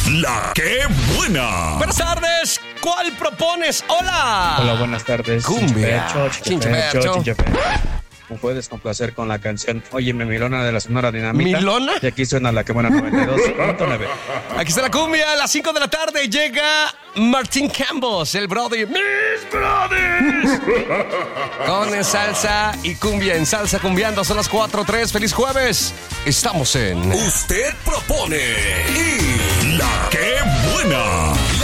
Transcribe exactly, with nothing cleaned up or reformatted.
La que buena. Buenas tardes. ¿Cuál propones? Hola. Hola, buenas tardes. Cumbia. Chinchepecho, Chinchepecho. chinchepecho, chinchepecho. ¿Me puedes complacer con la canción Óyeme Milona de la Sonora Dinamita? ¿Milona? Y aquí suena la que buena noventa y dos punto nueve. Aquí está la cumbia. A las cinco de la tarde llega Martín Campos, el brother. ¡Mis brothers! Con en salsa y cumbia. En salsa cumbiando. Son las cuatro tres. ¡Feliz jueves! Estamos en... Usted propone y la que buena.